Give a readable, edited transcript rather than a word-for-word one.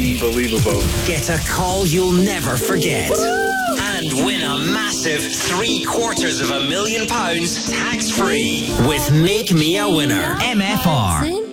Unbelievable. Get a call you'll never forget. And win a massive £750,000 tax-free with Make Me a Winner. MFR.